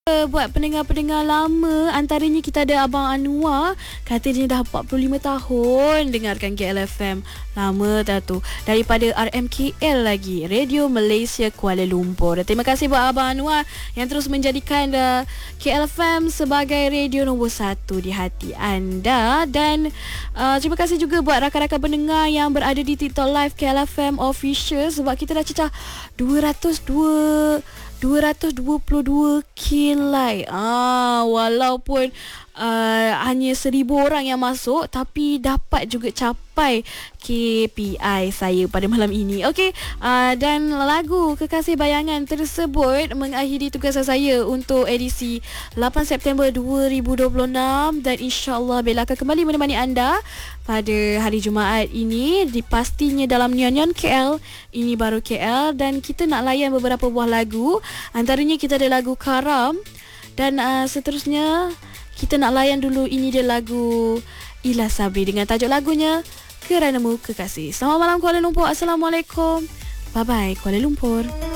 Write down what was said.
Buat pendengar-pendengar lama, antaranya kita ada Abang Anwar, katanya dah 45 tahun dengarkan KLFM. Lama dah tu. Daripada RMKL lagi, Radio Malaysia Kuala Lumpur. Terima kasih buat Abang Anwar yang terus menjadikan KLFM sebagai radio nombor 1 di hati anda. Dan terima kasih juga buat rakan-rakan pendengar yang berada di TikTok Live KLFM Official, sebab kita dah cecah 222k like. Walaupun hanya 1,000 orang yang masuk, tapi dapat juga capai KPI saya pada malam ini. Okey, dan lagu Kekasih Bayangan tersebut mengakhiri tugasan saya untuk edisi 8 September 2026, dan insya-Allah Bella akan kembali menemani anda pada hari Jumaat ini, pastinya dalam Nyon KL. Ini baru KL, dan kita nak layan beberapa buah lagu. Antaranya kita ada lagu Karam, dan seterusnya kita nak layan dulu, ini dia lagu Ila Sabri dengan tajuk lagunya Keranamu Kekasih. Selamat malam Kuala Lumpur. Assalamualaikum. Bye bye Kuala Lumpur.